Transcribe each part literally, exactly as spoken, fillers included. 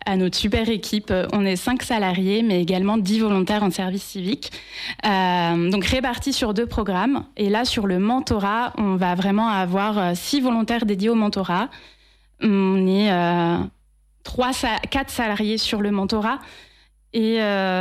à notre super équipe. On est cinq salariés, mais également dix volontaires en service civique. Euh, donc répartis sur deux programmes. Et là, sur le mentorat, on va vraiment avoir six volontaires dédiés au mentorat. On est euh, trois, quatre salariés sur le mentorat. Et,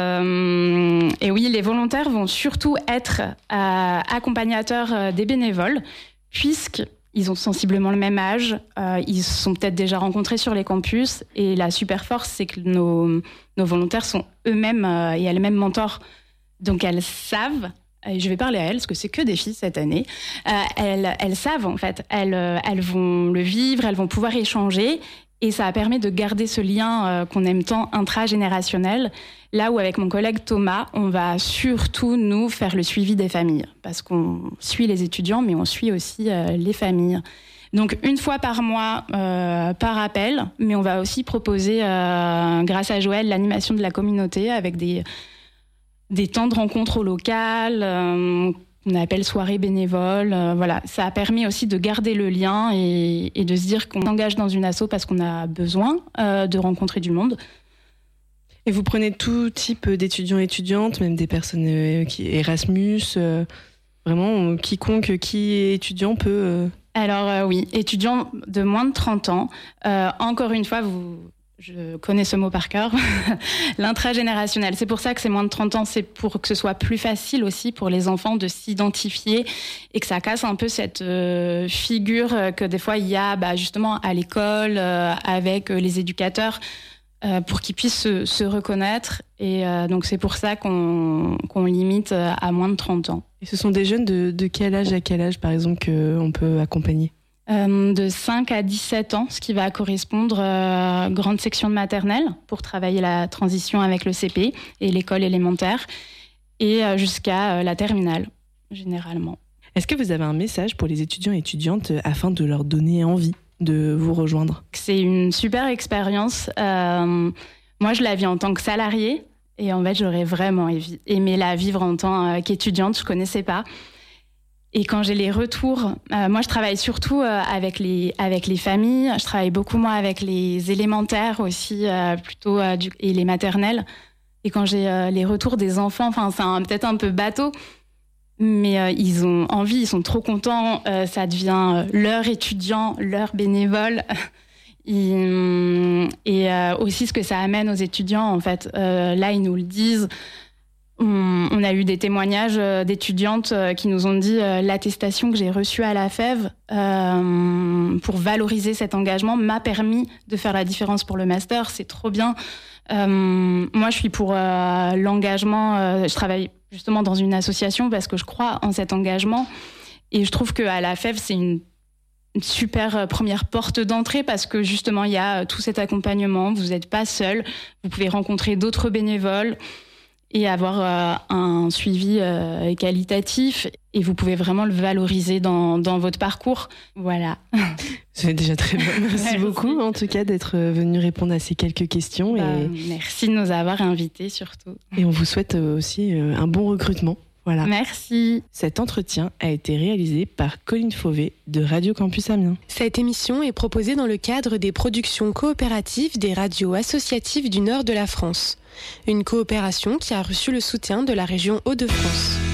euh, et oui, les volontaires vont surtout être euh, accompagnateurs des bénévoles, puisqu'ils ont sensiblement le même âge, euh, ils se sont peut-être déjà rencontrés sur les campus, et la super force, c'est que nos, nos volontaires sont eux-mêmes euh, et elles-mêmes mentors. Donc elles savent, et je vais parler à elles, parce que c'est que des filles cette année, euh, elles, elles savent en fait, elles, elles vont le vivre, elles vont pouvoir échanger. Et ça permet de garder ce lien euh, qu'on aime tant intragénérationnel, là où avec mon collègue Thomas, on va surtout, nous, faire le suivi des familles. Parce qu'on suit les étudiants, mais on suit aussi euh, les familles. Donc, une fois par mois, euh, par appel, mais on va aussi proposer, euh, grâce à Joël, l'animation de la communauté avec des, des temps de rencontre au local, euh, on appelle soirée bénévole. Euh, voilà, ça a permis aussi de garder le lien et, et de se dire qu'on s'engage dans une asso parce qu'on a besoin euh, de rencontrer du monde. Et vous prenez tout type d'étudiants et étudiantes, même des personnes euh, qui Erasmus, euh, vraiment euh, quiconque qui est étudiant peut... Euh... Alors euh, oui, étudiants de moins de trente ans. Euh, encore une fois, vous... Je connais ce mot par cœur, l'intragénérationnel. C'est pour ça que c'est moins de trente ans, c'est pour que ce soit plus facile aussi pour les enfants de s'identifier et que ça casse un peu cette euh, figure que des fois il y a bah, justement à l'école, euh, avec euh, les éducateurs, euh, pour qu'ils puissent se, se reconnaître. Et euh, donc c'est pour ça qu'on, qu'on limite à moins de trente ans. Et ce sont des jeunes de, de quel âge à quel âge, par exemple, qu'on peut accompagner ? Euh, de cinq à dix-sept ans, ce qui va correspondre à euh, grande section de maternelle pour travailler la transition avec le C P et l'école élémentaire, et euh, jusqu'à euh, la terminale, généralement. Est-ce que vous avez un message pour les étudiants et étudiantes afin de leur donner envie de vous rejoindre ? C'est une super expérience. Euh, moi, je la vis en tant que salariée, et en fait, j'aurais vraiment aimé la vivre en tant euh, qu'étudiante, je ne connaissais pas. Et quand j'ai les retours, euh, moi je travaille surtout euh, avec les avec les familles. Je travaille beaucoup moi avec les élémentaires aussi, euh, plutôt euh, du, et les maternelles. Et quand j'ai euh, les retours des enfants, enfin c'est un, peut-être un peu bateau, mais euh, ils ont envie, ils sont trop contents. Euh, ça devient leur étudiant, leur bénévole. Ils, et euh, aussi ce que ça amène aux étudiants en fait. Euh, là ils nous le disent. On, on a eu des témoignages d'étudiantes qui nous ont dit euh, l'attestation que j'ai reçue à la F E V euh, pour valoriser cet engagement m'a permis de faire la différence pour le master. C'est trop bien. Euh, moi, je suis pour euh, l'engagement. Euh, je travaille justement dans une association parce que je crois en cet engagement. Et je trouve qu'à la F E V, c'est une, une super première porte d'entrée parce que justement, il y a tout cet accompagnement. Vous n'êtes pas seul. Vous pouvez rencontrer d'autres bénévoles et avoir euh, un suivi euh, qualitatif, et vous pouvez vraiment le valoriser dans, dans votre parcours. Voilà. C'est déjà très bien. Merci, merci beaucoup, en tout cas, d'être venu répondre à ces quelques questions. Bah, et... Merci de nous avoir invités, surtout. Et on vous souhaite aussi un bon recrutement. Voilà. Merci. Cet entretien a été réalisé par Colline Fauvet de Radio Campus Amiens. Cette émission est proposée dans le cadre des productions coopératives des radios associatives du nord de la France. Une coopération qui a reçu le soutien de la région Hauts-de-France.